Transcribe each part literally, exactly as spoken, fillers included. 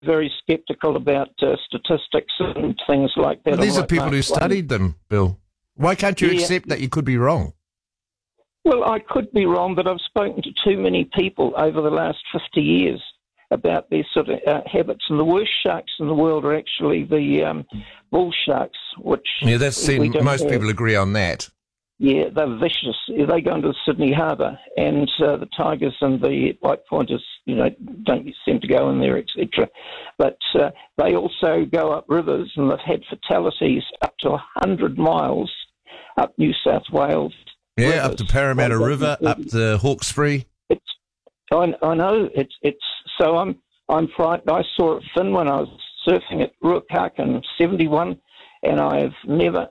very sceptical about uh, statistics and things like that. Well, these I'm are like people Mark who Twain. studied them, Bill. Why can't you Yeah. accept that you could be wrong? Well, I could be wrong, but I've spoken to too many people over the last fifty years about these sort of uh, habits. And the worst sharks in the world are actually the um, bull sharks, which Yeah, that's we seen, don't most have. people agree on that. Yeah, they're vicious. They go into Sydney Harbour, and uh, the tigers and the white pointers, you know, don't seem to go in there, et cetera. But uh, they also go up rivers, and they've had fatalities up to one hundred miles up New South Wales. Yeah, rivers. up the Parramatta They- River, up the Hawkesbury. It's, I, I know it's it's so I'm I'm frightened. I saw it fin when I was surfing at Ruakaka in seventy-one, and I've never.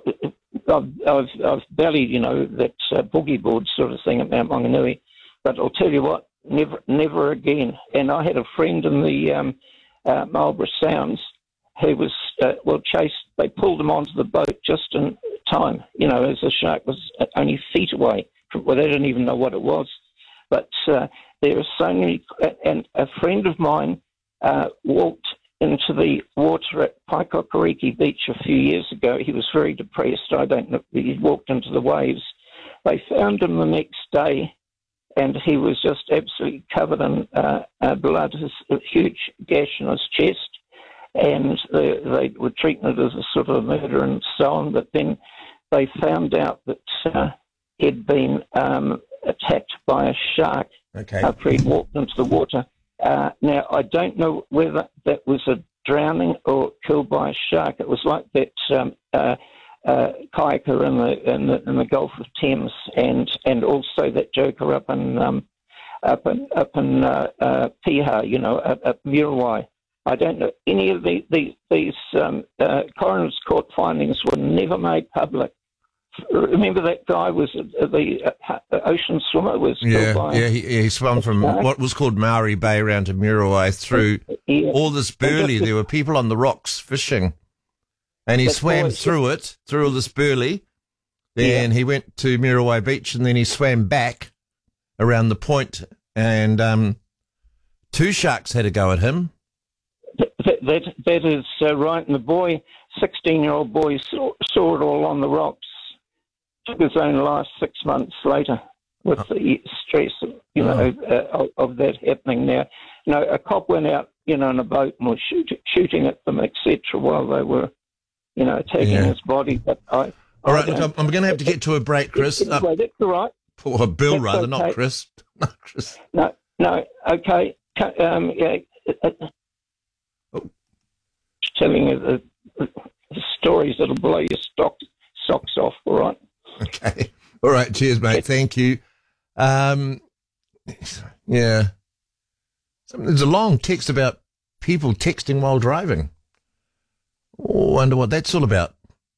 I've, I've, I've bellied, you know, that uh, boogie board sort of thing at Mount Maunganui, but I'll tell you what, never, never again. And I had a friend in the um, uh, Marlborough Sounds who was uh, well chased. They pulled him onto the boat just in time, you know, as the shark was only feet away from. Well, they didn't even know what it was. But uh, there are so many, and a friend of mine uh, walked into the water at Paikokariki Beach a few years ago. He was very depressed. I don't know. He walked into the waves. They found him the next day, and he was just absolutely covered in uh, uh, blood, his a huge gash in his chest, and they, they were treating it as a sort of murder and so on. But then they found out that uh, he'd been um, attacked by a shark Okay. after he'd walked into the water. Uh, now, I don't know whether that was a drowning or killed by a shark. It was like that um, uh, uh, kayaker in the, in the in the Gulf of Thames, and, and also that joker up in um, up in up in uh, uh, Piha, you know, up, up Muriwai. I don't know any of the, the, these um, uh, coroner's court findings were never made public. Remember that guy was uh, the uh, ocean swimmer was Yeah, killed by yeah, he, he swam from shark. what was called Maori Bay around to Muriwai through Yeah. all this burley. There were people on the rocks fishing, and he That's swam right. through it, through all this burley. Then he went to Muriwai Beach, and then he swam back around the point, and um, two sharks had a go at him. That, that, that is uh, right. And the boy, sixteen-year-old boy, saw, saw it all on the rocks. Took his own life six months later with the stress, you know, Oh. uh, of, of that happening. Now, you know, a cop went out, you know, in a boat and was shoot, shooting at them, et cetera, while they were, you know, attacking Yeah. his body. But I, All I right, look, don't- I'm, I'm going to have to get to a break, Chris. Uh, Anyway, that's all right. or Bill, That's rather, okay. not Chris. Not Chris. No, no, okay. Ca- Um, yeah, uh, uh, Oh. telling you the, the, the stories that'll blow your stock, socks off, all right? Okay. All right. Cheers, mate. Thank you. Um, yeah. There's a long text about people texting while driving. Oh, wonder what that's all about.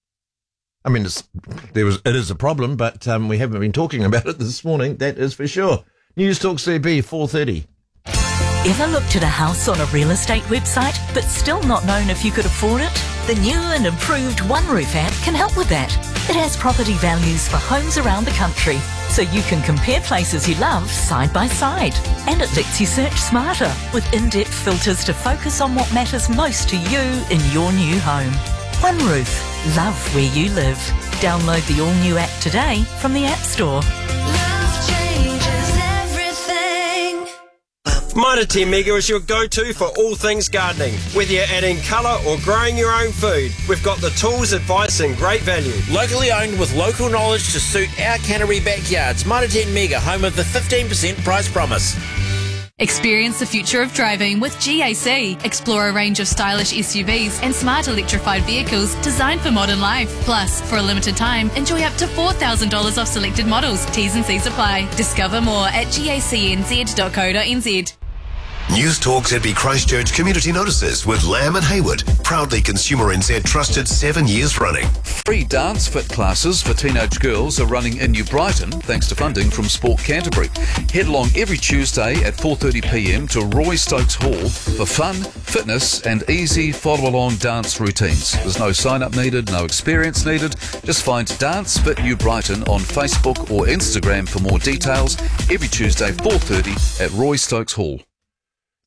I mean, it's, there was, it is a problem, but um, we haven't been talking about it this morning. That is for sure. News Talk C B, four thirty. Ever looked at a house on a real estate website but still not known if you could afford it? The new and improved OneRoof app can help with that. It has property values for homes around the country, so you can compare places you love side by side. And it lets you search smarter with in-depth filters to focus on what matters most to you in your new home. OneRoof. Love where you live. Download the all-new app today from the App Store. Love changes everything. Mitre ten Mega is your go-to for all things gardening. Whether you're adding colour or growing your own food, we've got the tools, advice and great value. Locally owned with local knowledge to suit our cannery backyards. Mitre ten Mega, home of the fifteen percent price promise. Experience the future of driving with G A C. Explore a range of stylish S U Vs and smart electrified vehicles designed for modern life. Plus, for a limited time, enjoy up to four thousand dollars off selected models. T's and C's apply. Discover more at gacnz dot co dot n z. News Talk Z B Christchurch Community Notices with Lamb and Hayward. Proudly Consumer N Z trusted seven years running. Free dance fit classes for teenage girls are running in New Brighton thanks to funding from Sport Canterbury. Head along every Tuesday at four thirty p m to Roy Stokes Hall for fun, fitness and easy follow-along dance routines. There's no sign-up needed, no experience needed. Just find Dance Fit New Brighton on Facebook or Instagram for more details. Every Tuesday four thirty at Roy Stokes Hall.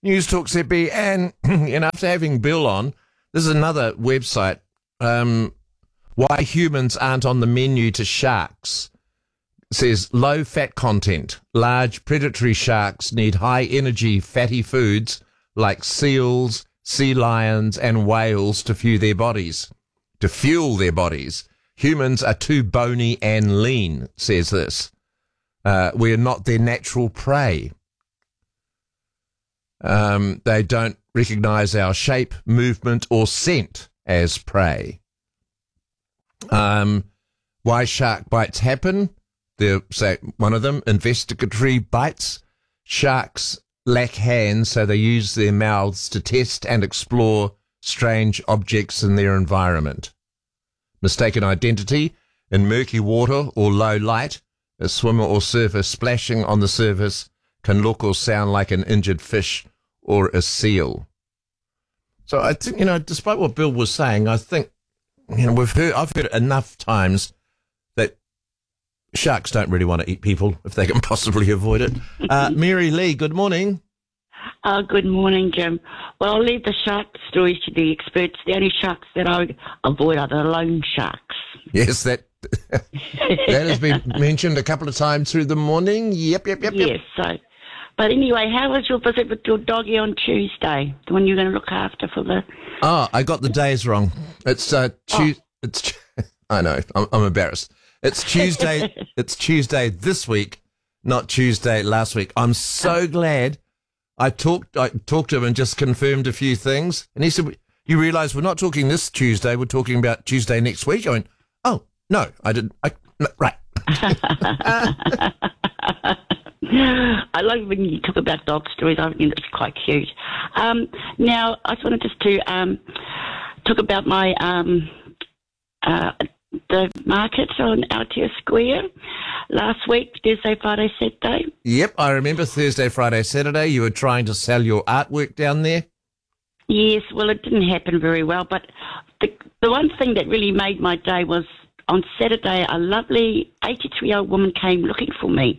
News Talk Z B, and, and after having Bill on, this is another website, um, why humans aren't on the menu to sharks. It says low fat content. Large predatory sharks need high energy fatty foods like seals, sea lions and whales to fuel their bodies. To fuel their bodies. Humans are too bony and lean, says this. Uh, we are not their natural prey. Um, they don't recognize our shape, movement, or scent as prey. Um, why shark bites happen? They're, say, one of them, investigatory bites. Sharks lack hands, so they use their mouths to test and explore strange objects in their environment. Mistaken identity. In murky water or low light, a swimmer or surfer splashing on the surface can look or sound like an injured fish or a seal. So I think, you know, despite what Bill was saying, I think, you know, we've heard, I've heard it enough times that sharks don't really want to eat people if they can possibly avoid it. Uh, Mary Lee, good morning. Uh, good morning, Jim. Well, I'll leave the shark stories to the experts. The only sharks that I avoid are the loan sharks. Yes, that that has been mentioned a couple of times through the morning. Yep, yep, yep, yep. Yes, so... But anyway, how was your visit with your doggy on Tuesday? The one you're going to look after for the... Oh, I got the days wrong. It's uh, tu- oh. It's. I know. I'm, I'm embarrassed. It's Tuesday. It's Tuesday this week, not Tuesday last week. I'm so glad. I talked. I talked to him and just confirmed a few things, and he said, "You realise we're not talking this Tuesday. We're talking about Tuesday next week." I went, "Oh no, I didn't." I, no, right. I like when you talk about dog stories. I think it's quite cute. Um, now, I just wanted just to um, talk about my um, uh, the market on Aotea Square last week, Thursday, Friday, Saturday. Yep, I remember Thursday, Friday, Saturday. You were trying to sell your artwork down there. Yes, well, it didn't happen very well, but the the one thing that really made my day was on Saturday, a lovely eighty-three-year-old woman came looking for me.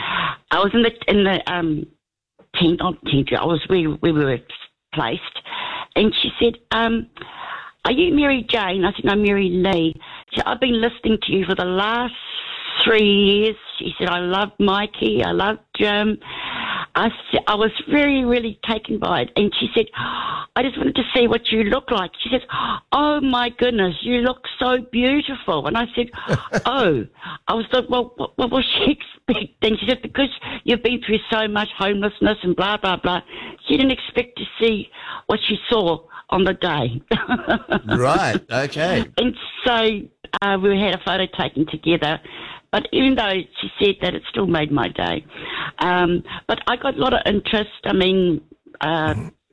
I was in the in the um, tent, not tent, I was where, where we were placed, and she said, um, "Are you Mary Jane?" I said, "No, Mary Lee." She said, "I've been listening to you for the last three years." She said, "I love Mikey, I love Jim." I, I was very, really taken by it. And she said, "I just wanted to see what you look like." She said, "Oh, my goodness, you look so beautiful." And I said, "Oh." I was like, well, what, what was she expecting? She said, "Because you've been through so much homelessness and blah, blah, blah." She didn't expect to see what she saw on the day. Right, okay. And so uh, we had a photo taken together. But even though she said that, it still made my day. Um, but I got a lot of interest. I mean, uh,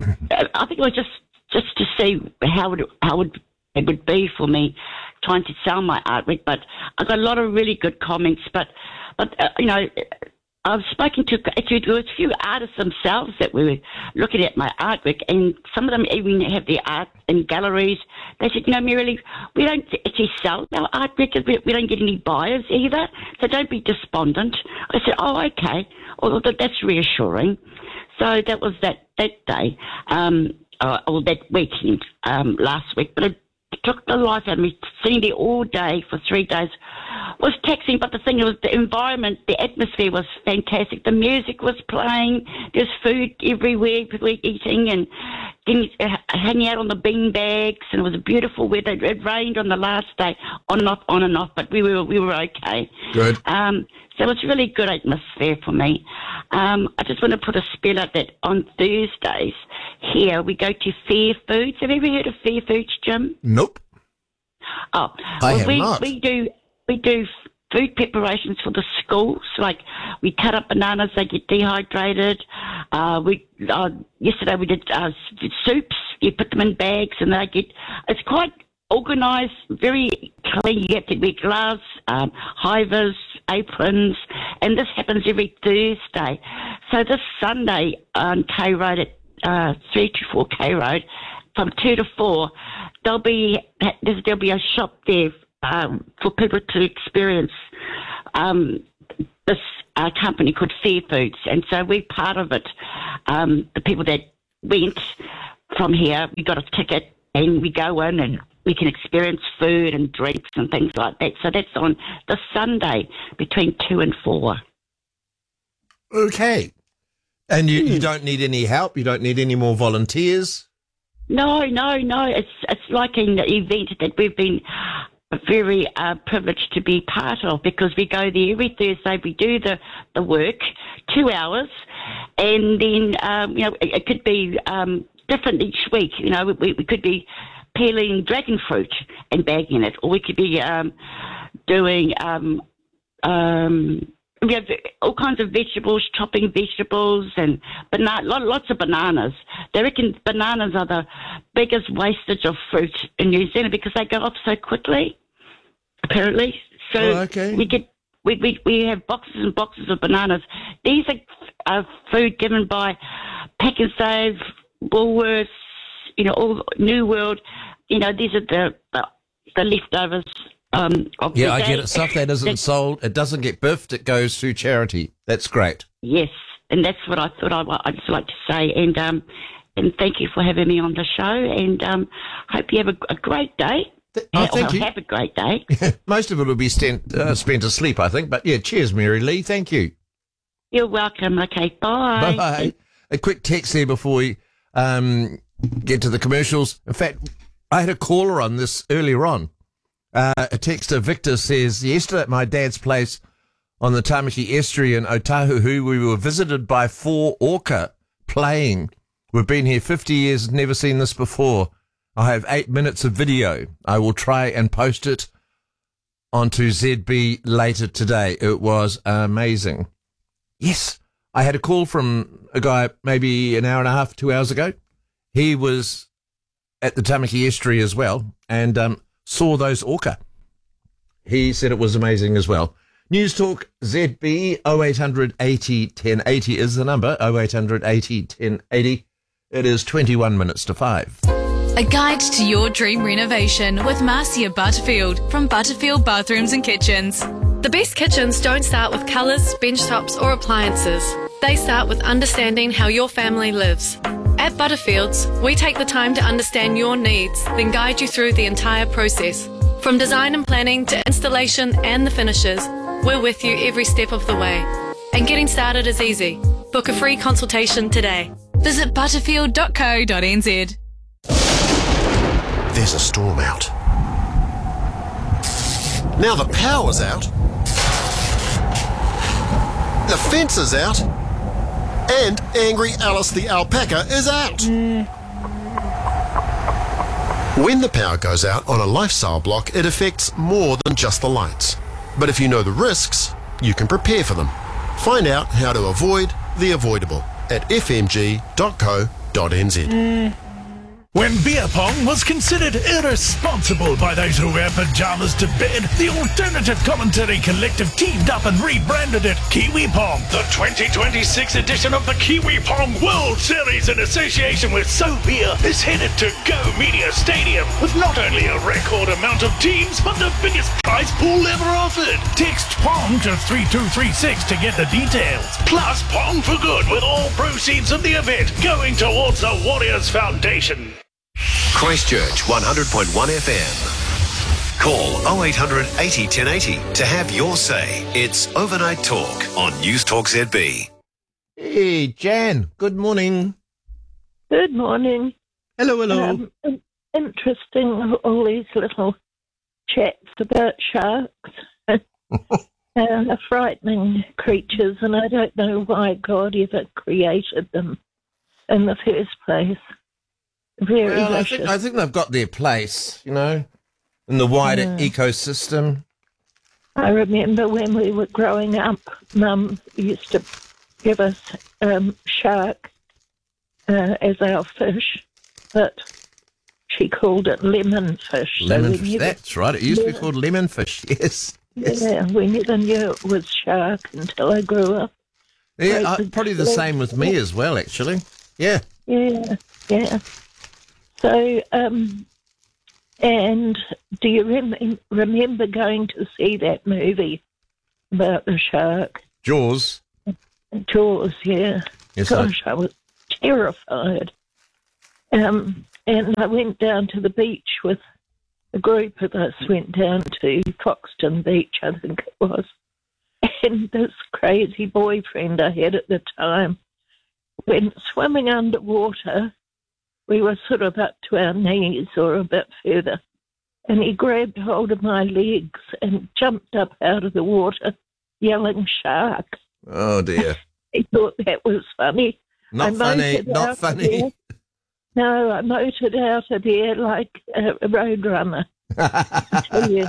I think it was just, just to see how it, how it, it would be for me trying to sell my artwork. But I got a lot of really good comments. But, but uh, you know, I've spoken to actually there was a few artists themselves that were looking at my artwork, and some of them even have their art in galleries. They said, "You know, Mary, we don't actually sell our artwork. We, we don't get any buyers either, so don't be despondent." I said, "Oh, okay. Well, that, that's reassuring." So that was that that day, um, uh, or that weekend um, last week. But it took the life out of me. Sitting there all day for three days was taxing, but the thing was the environment, the atmosphere was fantastic. The music was playing. There's food everywhere. People were eating and getting, uh, hanging out on the bean bags, and it was beautiful weather. It rained on the last day, on and off, on and off, but we were we were okay. Good. Um, so it was a really good atmosphere for me. Um, I just want to put a spell out that on Thursdays here we go to Fair Foods. Have you ever heard of Fair Foods, Jim? Nope. Oh, I well, have we, not. we do we do food preparations for the schools. Like we cut up bananas, they get dehydrated. Uh, we uh, yesterday we did uh, soups. You put them in bags, and they get. It's quite organised, very clean. You have to wear gloves, um, hivers, aprons, and this happens every Thursday. So this Sunday on K Road at uh, three to four K Road, from two to four, there'll be there'll be a shop there um, for people to experience um, this uh, company called Fair Foods, and so we're part of it. Um, the people that went from here. We got a ticket and we go in and we can experience food and drinks and things like that. So that's on the Sunday between two and four. Okay. And you, you don't need any help? You don't need any more volunteers? No, no, no. It's it's like an event that we've been very uh, privileged to be part of, because we go there every Thursday. We do the, the work, two hours, and then um, you know it, it could be um, different each week. You know, we, we could be peeling dragon fruit and bagging it, or we could be um, doing um, um, we have all kinds of vegetables, chopping vegetables, and banana, lots of bananas. They reckon bananas are the biggest wastage of fruit in New Zealand because they go off so quickly, apparently. So oh, okay. we get we, we we have boxes and boxes of bananas. These are uh, food given by Pack and Save, Woolworths, you know, all New World. You know, these are the the, the leftovers. Um, of yeah, the I day. get it. Stuff that isn't sold, it doesn't get biffed, it goes through charity. That's great. Yes, and that's what I thought I, I'd just like to say. And um, and thank you for having me on the show. And um, hope you have a, a great day. Oh, thank you. Have a great day. Most of it will be spent, uh, spent asleep, I think. But yeah, cheers, Mary Lee. Thank you. You're welcome. Okay, bye. Bye-bye. A quick text there before we um, get to the commercials. In fact, I had a caller on this earlier on. Uh, a texter, Victor, says, yesterday at my dad's place on the Tamaki Estuary in Otahuhu, we were visited by four orca playing. We've been here fifty years, never seen this before. I have eight minutes of video. I will try and post it onto Z B later today. It was amazing. Yes, I had a call from a guy maybe an hour and a half, two hours ago. He was at the Tamaki Estuary as well, and um, saw those orca. He said it was amazing as well. News Talk Z B oh eight hundred eighty ten eighty is the number. oh eight hundred eighty ten eighty. It is twenty-one minutes to five. A guide to your dream renovation with Marcia Butterfield from Butterfield Bathrooms and Kitchens. The best kitchens don't start with colours, bench tops or appliances. They start with understanding how your family lives. At Butterfields, we take the time to understand your needs, then guide you through the entire process. From design and planning to installation and the finishes, we're with you every step of the way. And getting started is easy. Book a free consultation today. Visit butterfield dot co dot n z. There's a storm out. Now the power's out. The fence is out. And Angry Alice the alpaca is out. Mm. When the power goes out on a lifestyle block, it affects more than just the lights. But if you know the risks, you can prepare for them. Find out how to avoid the avoidable at f m g dot co dot n z. Mm. When beer pong was considered irresponsible by those who wear pajamas to bed, the Alternative Commentary Collective teamed up and rebranded it Kiwi Pong. The twenty twenty-six edition of the Kiwi Pong World Series in association with So Beer is headed to Go Media Stadium with not only a record amount of teams, but the biggest prize pool ever offered. Text Pong to three two three six to get the details. Plus Pong for Good with all proceeds of the event going towards the Warriors Foundation. Christchurch one hundred point one F M. Call oh eight hundred eighty ten eighty to have your say. It's Overnight Talk on News Talk Z B. Hey, Jan. Good morning. Good morning. Hello, hello. Um, interesting, all these little chats about sharks. uh, frightening creatures, and I don't know why God ever created them in the first place. Very well, I think, I think they've got their place, you know, in the wider yeah. ecosystem. I remember when we were growing up, Mum used to give us um, shark uh, as our fish, but she called it lemon fish. Lemon so fish, that's right. It used yeah. to be called lemon fish, yes. yes. Yeah, we never knew it was shark until I grew up. Yeah, I, probably the same with me as well, actually. Yeah. Yeah, yeah. So, um, and do you rem- remember going to see that movie about the shark? Jaws. Jaws, yeah. Yes, Gosh, I... I was terrified. Um, and I went down to the beach with a group of us, went down to Foxton Beach, I think it was. And this crazy boyfriend I had at the time went swimming underwater. We were sort of up to our knees or a bit further. And he grabbed hold of my legs and jumped up out of the water, yelling shark. Oh, dear. He thought that was funny. Not I funny, motored not out funny. of there. No, I motored out of there like a, a road runner. I tell you.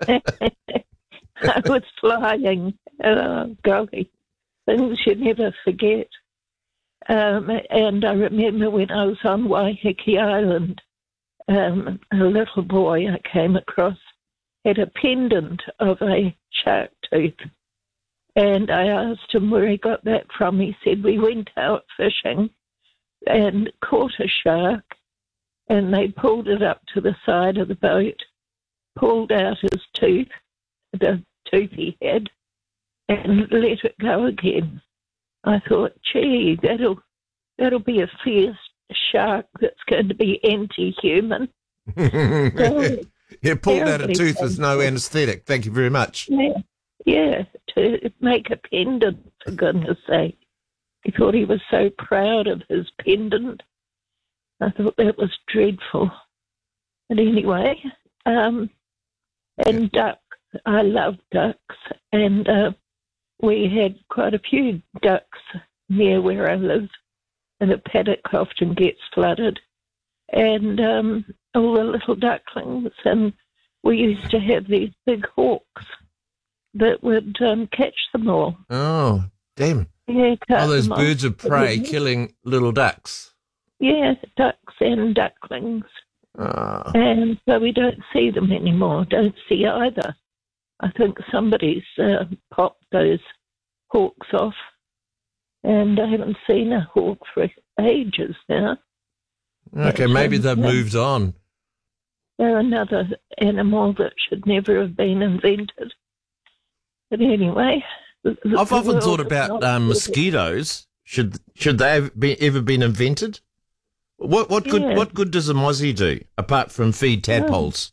I was flying. Oh, golly. Things you never forget. Um, and I remember when I was on Waiheke Island, um, a little boy I came across had a pendant of a shark tooth. And I asked him where he got that from. He said, we went out fishing and caught a shark, and they pulled it up to the side of the boat, pulled out his tooth, the tooth he had, and let it go again. I thought, gee, that'll that'll be a fierce shark that's going to be anti-human. So, You pulled out a terribly tooth with no painful. anaesthetic. Thank you very much. Yeah, yeah, to make a pendant, for goodness sake. He thought he was so proud of his pendant. I thought that was dreadful. But anyway, um, and ducks. I love ducks, and uh, we had quite a few ducks near where I live, and the paddock often gets flooded, and um, all the little ducklings, and we used to have these big hawks that would um, catch them all. Oh, damn. Yeah, cut All those them off. birds of prey killing little ducks. Yeah, ducks and ducklings. Ah. And so we don't see them anymore, don't see either. I think somebody's uh, popped those hawks off, and I haven't seen a hawk for ages now. Okay, maybe they've Yeah. moved on. They're another animal that should never have been invented. But anyway... the- the I've often world thought is about not um, perfect. mosquitoes. Should should they have be, ever been invented? What what good Yeah. what good does a mozzie do apart from feed tadpoles?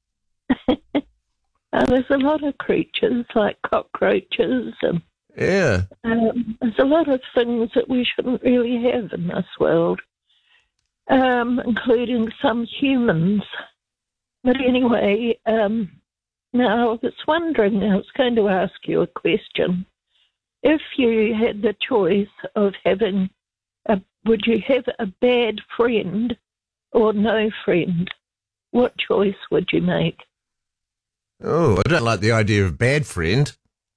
Uh, there's a lot of creatures like cockroaches, and Yeah. um, there's a lot of things that we shouldn't really have in this world, um, including some humans. But anyway, um, now I was wondering, I was going to ask you a question. If you had the choice of having, a, would you have a bad friend or no friend? What choice would you make? Oh, I don't like the idea of bad friend.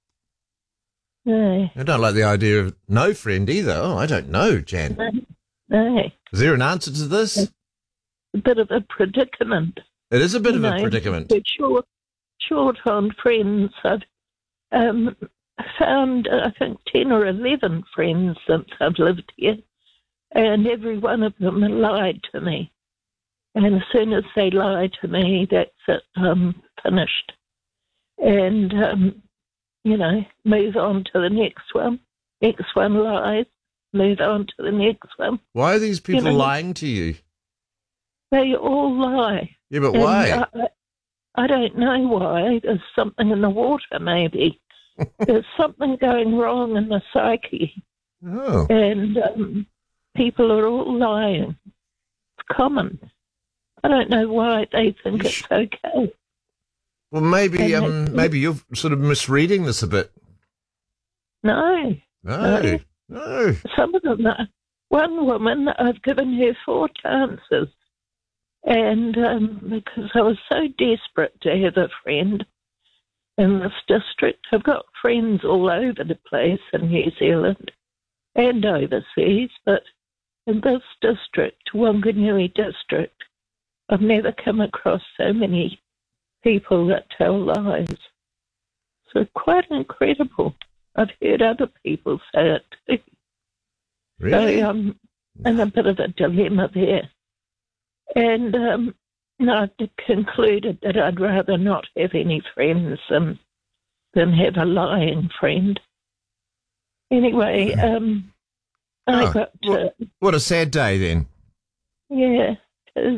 No, I don't like the idea of no friend either. Oh, I don't know, Jan. no, no. Is there an answer to this? A bit of a predicament. It is a bit You of a know, predicament. We're short, short on friends. I've um, found, uh, I think, ten or eleven friends since I've lived here, and every one of them lied to me. And as soon as they lie to me, that's it, I'm finished. And, um, you know, move on to the next one. Next one lies, move on to the next one. Why are these people You know, lying to you? They all lie. Yeah, but And why? I, I don't know why. There's something in the water, maybe. There's something going wrong in the psyche. Oh. And um, people are all lying. It's common. I don't know why they think it's okay. Well, maybe And um, they- maybe you're sort of misreading this a bit. No. No, no. Some of them are. One woman, I've given her four chances. And um, because I was so desperate to have a friend in this district, I've got friends all over the place in New Zealand and overseas, but in this district, Wanganui district, I've never come across so many people that tell lies. So quite incredible. I've heard other people say it too. Really? So I'm in a bit of a dilemma there. And um, I've concluded that I'd rather not have any friends than, than have a lying friend. Anyway, um, I Oh, got to... What a sad day then. Yeah, it is.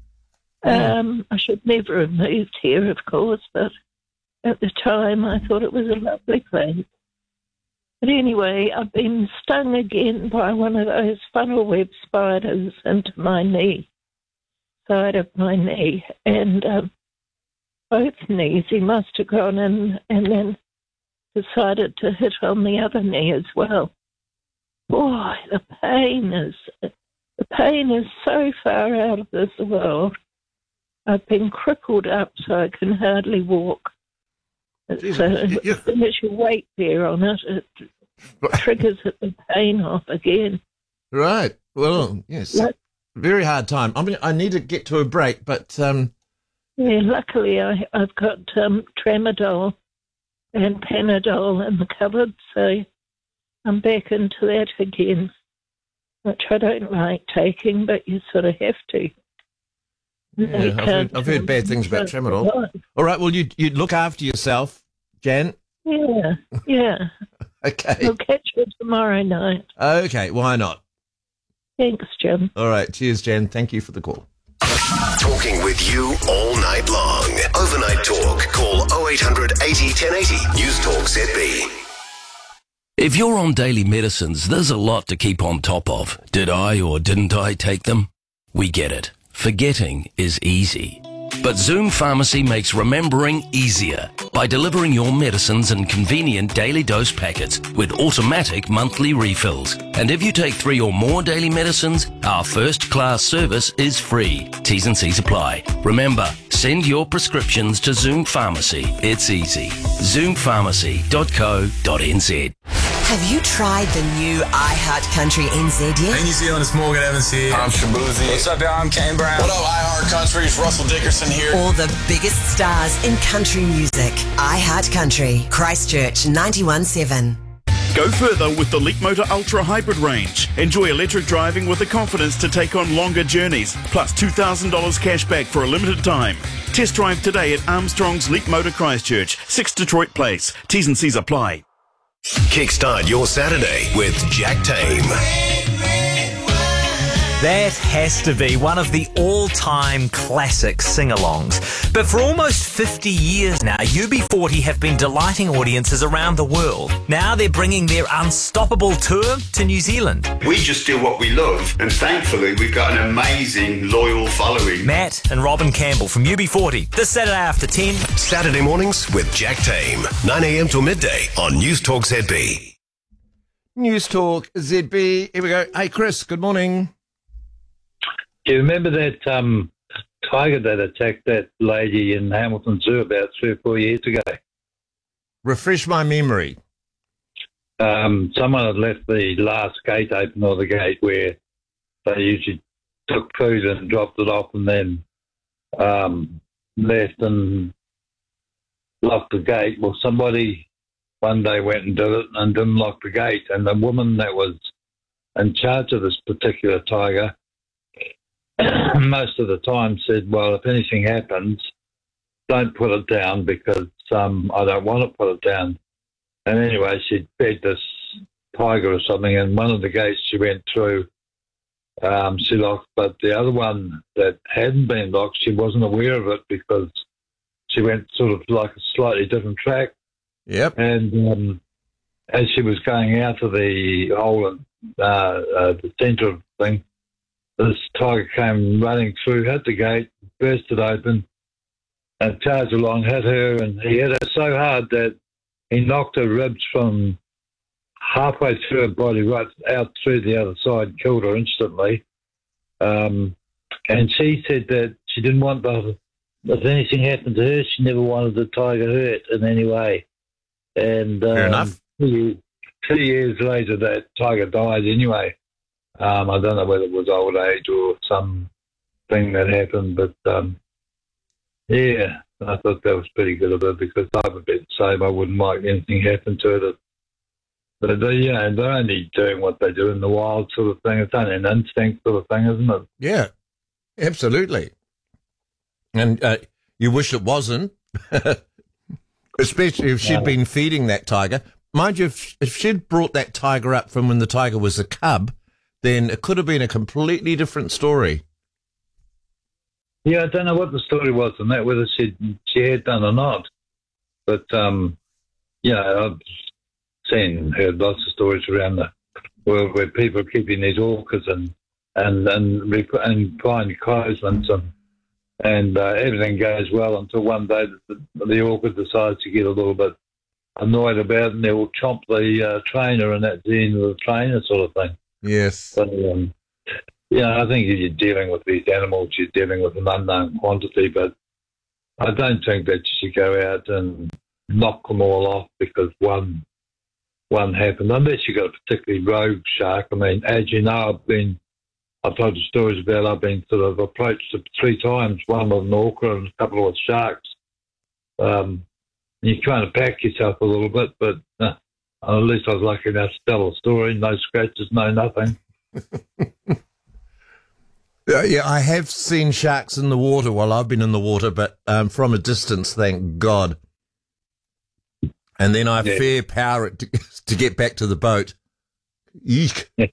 Um, I should never have moved here, of course, but at the time I thought it was a lovely place. But anyway, I've been stung again by one of those funnel web spiders into my knee, side of my knee, and um, both knees. He must have gone in and then decided to hit on the other knee as well. Boy, the pain is the pain is so far out of this world. I've been crippled up so I can hardly walk. It's, uh, as soon as you weight bear on it, it triggers the pain off again. Right. Well, yes. Like, very hard time. I mean, I need to get to a break, but um, yeah, luckily I, I've got um, Tramadol and Panadol in the cupboard, so I'm back into that again, which I don't like taking, but you sort of have to. yeah, I've, heard, I've heard bad things about Tramadol. All right, well, you you look after yourself, Jan. Yeah, yeah. Okay. We'll catch you tomorrow night. Okay, why not? Thanks, Jim. All right, cheers, Jan. Thank you for the call. Talking with you all night long. Overnight Talk. Call oh eight hundred eighty, ten eighty. News Talk Z B. If you're on daily medicines, there's a lot to keep on top of. Did I or didn't I take them? We get it. Forgetting is easy. But Zoom Pharmacy makes remembering easier by delivering your medicines in convenient daily dose packets with automatic monthly refills. And if you take three or more daily medicines, our first class service is free. T's and C's apply. Remember, send your prescriptions to Zoom Pharmacy. It's easy. zoom pharmacy dot co dot n z. Have you tried the new iHeart Country N Z yet? Hey, New Zealand, it's Morgan Evans here. I'm Shabuzi. What's up, y'all? I'm Kane Brown. What up, iHeart Country? It's Russell Dickerson here. All the biggest stars in country music. iHeart Country, Christchurch ninety-one point seven. Go further with the Leapmotor Ultra Hybrid range. Enjoy electric driving with the confidence to take on longer journeys, plus two thousand dollars cash back for a limited time. Test drive today at Armstrong's Leapmotor Christchurch, six Detroit Place. T's and C's apply. Kickstart your Saturday with Jack Tame. That has to be one of the all-time classic sing-alongs. But for almost fifty years now, U B forty have been delighting audiences around the world. Now they're bringing their unstoppable tour to New Zealand. We just do what we love, and thankfully we've got an amazing, loyal following. Matt and Robin Campbell from U B forty, this Saturday after ten. Saturday mornings with Jack Tame, nine a.m. till midday on News Talk Z B. News Talk Z B. Here we go. Hey, Chris, good morning. Do you remember that um, tiger that attacked that lady in Hamilton Zoo about three or four years ago? Refresh my memory. Um, someone had left the last gate open, or the gate where they usually took food and dropped it off, and then um, left and locked the gate. Well, somebody one day went and did it and didn't lock the gate, and the woman that was in charge of this particular tiger most of the time said, well, if anything happens, don't put it down because um, I don't want to put it down. And anyway, she fed this tiger or something, and one of the gates she went through, um, she locked, but the other one that hadn't been locked, she wasn't aware of it because she went sort of like a slightly different track. Yep. And um, as she was going out of the hole in uh, uh, the centre of the thing, this tiger came running through, hit the gate, burst it open, and charged along, hit her, and he hit her so hard that he knocked her ribs from halfway through her body right out through the other side, killed her instantly. Um, and she said that she didn't want the, if anything happened to her, she never wanted the tiger hurt in any way. And um, Fair enough. Two, two years later, that tiger died anyway. Um, I don't know whether it was old age or some thing that happened, but um, yeah, I thought that was pretty good of her because I would be the same. I wouldn't like anything happen to her. That, but they, you know, they're only doing what they do in the wild sort of thing. It's only an instinct sort of thing, isn't it? Yeah, absolutely. And uh, you wish it wasn't, especially if she'd No. been feeding that tiger. Mind you, if, if she'd brought that tiger up from when the tiger was a cub, then it could have been a completely different story. Yeah, I don't know what the story was on that, whether she she had done or not. But um, you know, I've seen heard lots of stories around the world where people are keeping these orcas and and and rec- and find closements and and uh, everything goes well until one day the, the orca decides to get a little bit annoyed about it and they will chomp the uh, trainer, and that's the end of the trainer, sort of thing. Yes. So, um, yeah, I think if you're dealing with these animals, you're dealing with an unknown quantity, but I don't think that you should go out and knock them all off because one one happened, unless you've got a particularly rogue shark. I mean, as you know, I've been, I've told you stories about, I've been sort of approached three times, one with an orca and a couple with sharks. Um, you kind of pack yourself a little bit, but uh, at least I was lucky enough to tell a story. No scratches, no nothing. Uh, yeah, I have seen sharks in the water while I've been in the water, but um, from a distance, thank God. And then I Yeah. fair power it to, to get back to the boat. Eek. yeah.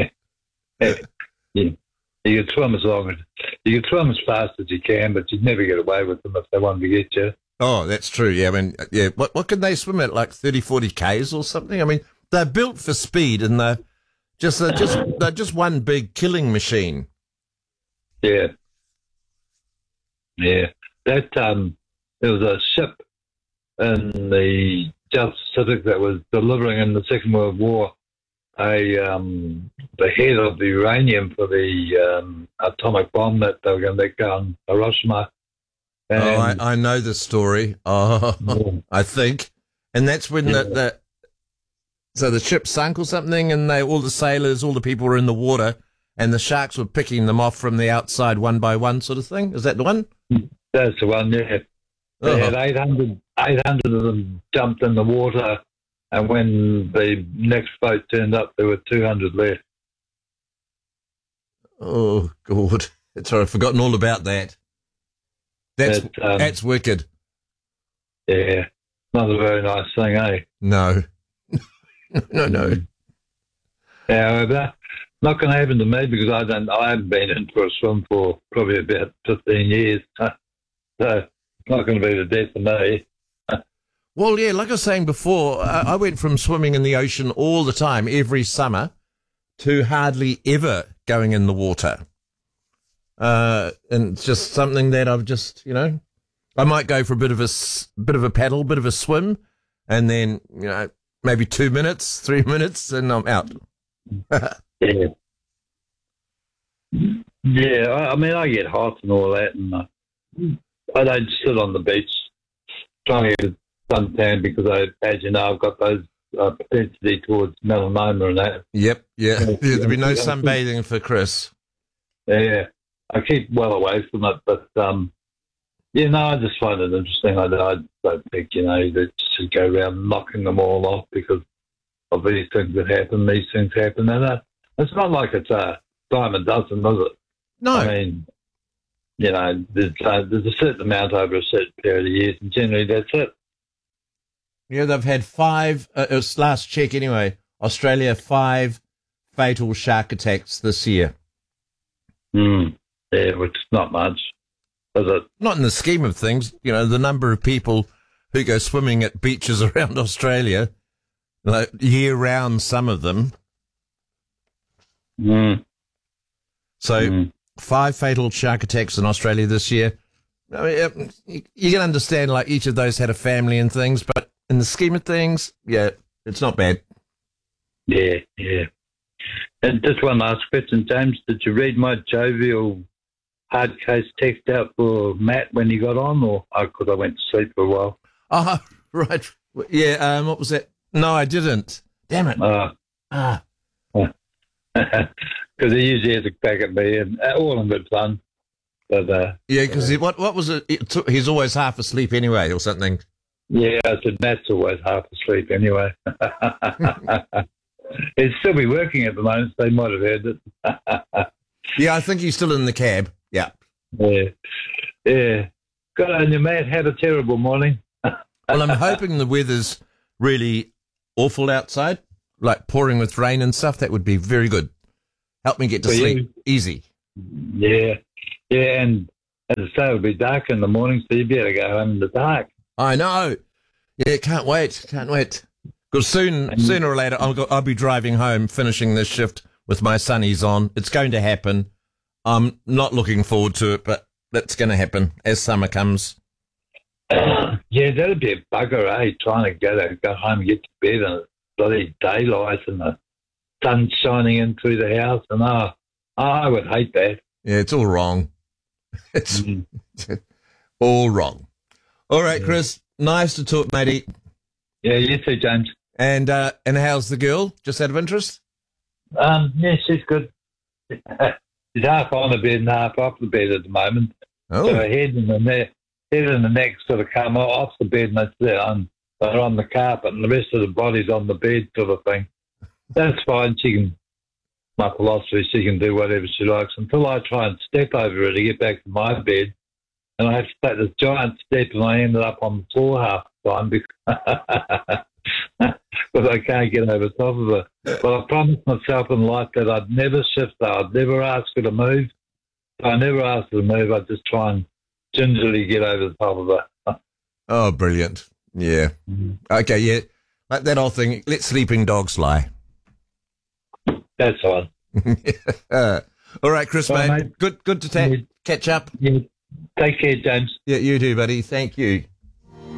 You can swim as long as you can swim as fast as you can, but you'd never get away with them if they wanted to get you. Oh, that's true. Yeah, I mean, yeah. What what can they swim at, like thirty, forty Ks or something? I mean, they're built for speed, and they're just they're just they're just one big killing machine. Yeah, yeah. That um, there was a ship in the South Pacific that was delivering in the Second World War a um, the head of the uranium for the um, atomic bomb that they were going to let go on Hiroshima. Oh, I, I know the story. Oh, Yeah. I think, and that's when the, the so the ship sunk or something, and they all the sailors, all the people were in the water, and the sharks were picking them off from the outside one by one, sort of thing. Is that the one? That's the one, yeah. They Oh. had eight hundred, eight hundred of them jumped in the water, and when the next boat turned up, there were two hundred left. Oh God, sorry, I've forgotten all about that. That's But, um, that's wicked. Yeah, not a very nice thing, eh? No, no, no. Yeah, but not going to happen to me because I don't. I haven't been in for a swim for probably about fifteen years, so it's not going to be the death of me. Well, yeah, like I was saying before, I, I went from swimming in the ocean all the time, every summer, to hardly ever going in the water. Uh, and it's just something that I've just, you know, I might go for a bit of a s- bit of a paddle, bit of a swim, and then, you know, maybe two minutes, three minutes, and I'm out. Yeah, yeah. I, I mean, I get hot and all that, and uh, I don't sit on the beach trying to get suntan because I, as you know, I've got those uh, propensity towards melanoma and that. Yep, yeah. There'll be no sunbathing for Chris. Yeah, I keep well away from it, but um, yeah, no, I just find it interesting. I, I don't think, you know, that you should go around knocking them all off because of these things that happen. These things happen, and uh, it's not like it's a dime a dozen, is it? No. I mean, you know, there's, uh, there's a certain amount over a certain period of years, and generally that's it. Yeah, they've had five, uh, it was last check anyway, Australia, five fatal shark attacks this year. Mm. Yeah, which is not much, is it? Not in the scheme of things, you know, the number of people who go swimming at beaches around Australia, like year round, some of them. Mm. So Mm. five fatal shark attacks in Australia this year. I mean, uh, you, you can understand like each of those had a family and things, but in the scheme of things, yeah, it's not bad. Yeah, yeah. And just one last question, James. Did you read my jovial hard case text out for Matt when he got on, or because I went to sleep for a while? Oh, right. Yeah, um, what was that? No, I didn't. Damn it. Uh, ah. Because he usually has a back at me, and uh, all in good fun. But uh, Yeah, because what, what was it? it took, he's always half asleep anyway or something. yeah, I said Matt's always half asleep anyway. He'd still be working at the moment, so they might have heard it. Yeah, I think he's still in the cab. Yeah. Yeah, yeah. Good on you, Matt. Had a terrible morning. Well, I'm hoping the weather's really awful outside, like pouring with rain and stuff. That would be very good. Help me get to For sleep you? easy. Yeah, yeah, and as I say, it'll be dark in the morning, so you better go home in the dark. I know. Yeah, can't wait. Can't wait. Because soon, sooner or later, I'll, go, I'll be driving home, finishing this shift with my sunnies on. It's going to happen. I'm not looking forward to it, but that's going to happen as summer comes. Yeah, that'd be a bugger, eh? Trying to go, to go home and get to bed and it's bloody daylight and the sun shining in through the house. And oh, I would hate that. Yeah, it's all wrong. It's all wrong. All right, Chris. Nice to talk, matey. Yeah, you too, James. And uh, and how's the girl? Just out of interest? Um, yeah, she's good. She's half on the bed and half off the bed at the moment. Oh. So her head and the neck, head and the neck sort of come off the bed and that's it. On, they're on the carpet and the rest of the body's on the bed sort of thing. That's fine. She can, my philosophy, she can do whatever she likes until I try and step over her to get back to my bed. And I have to take this giant step and I ended up on the floor half the time because because I can't get over top of her. But I promised myself in life that I'd never shift her. I'd never ask her to move. If I never asked her to move, I'd just try and gingerly get over the top of her. Oh, brilliant. Yeah. Okay, yeah. Like that old thing, let sleeping dogs lie. That's fine. uh, all right, Chris, Bye, mate. mate. Good good to ta- Yeah. catch up. Yeah. Take care, James. Yeah, you too, buddy. Thank you.